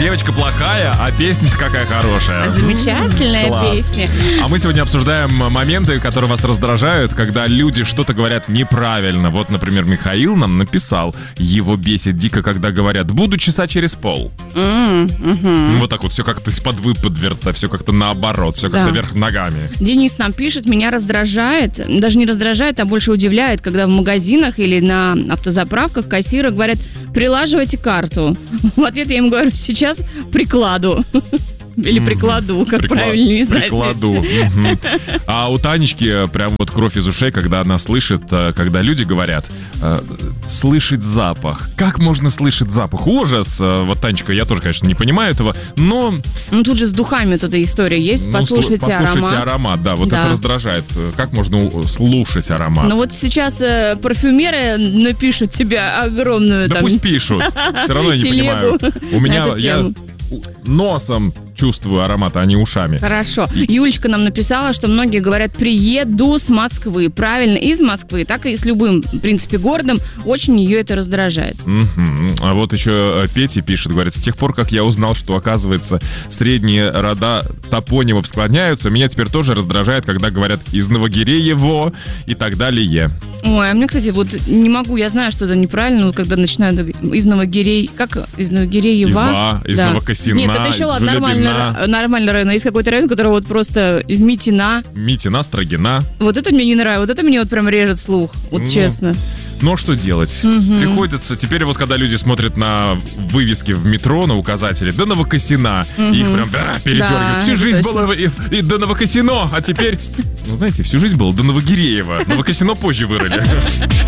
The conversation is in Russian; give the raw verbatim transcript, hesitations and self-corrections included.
девочка плохая, а песня-то какая хорошая. Замечательная Класс. песня. А мы сегодня обсуждаем моменты, которые вас раздражают, когда люди что-то говорят неправильно. Вот, например, Михаил нам написал: его бесит дико, когда говорят «буду часа через пол». Mm-hmm. Вот так вот, все как-то из-под выподверта, все как-то наоборот, все Да. как-то вверх ногами. Денис нам пишет: меня раздражает, даже не раздражает, а больше удивляет, когда в магазинах или на автозаправках кассиры говорят: прилаживайте карту. В ответ я им говорю: сейчас прикладу. Или прикладу, как Прикла- правильно, не знаю. Прикладу. Мгм. А у Танечки прям вот кровь из ушей, когда она слышит, э, когда люди говорят э, слышать запах. Как можно слышать запах? Ужас. Э, Вот, Танечка, я тоже, конечно, не понимаю этого, но... Ну тут же с духами вот эта история есть. ну, Послушайте, слу- послушайте аромат. аромат. Да, вот Да. это раздражает. Э, Как можно у- слушать аромат? Ну вот сейчас э, парфюмеры напишут тебе огромную Да там... пусть пишут. Все равно я не телегу понимаю. У меня на эту я тему. носом чувствую аромат, а не ушами. Хорошо. Юлечка нам написала, что многие говорят: приеду с Москвы. Правильно, из Москвы, так и с любым, в принципе, городом. Очень ее это раздражает. Мгм. А вот еще Петя пишет, говорит: с тех пор, как я узнал, что, оказывается, средние рода топонимов склоняются, меня теперь тоже раздражает, когда говорят из Новогиреево и так далее. Ой, а мне, кстати, вот не могу, я знаю, что это неправильно, но когда начинают из Новогирей... Как? Из Новогиреева? Ива, из Да. Новокосина, Нет, это еще из ладно, нормальный, Жулебина. ра- нормальный район. А есть какой-то район, который вот просто из Митина. Митина, Строгина. Вот это мне не нравится, вот это мне вот прям режет слух, вот Ну, честно. Но что делать? Приходится. Теперь вот когда люди смотрят на вывески в метро, на указатели, да Новокосина, и их прям да, передергивают. Да, Всю это жизнь точно. было и, и до Новокосино, а теперь, ну знаете, всю жизнь было до Новогиреева. Новокосино позже вырыли.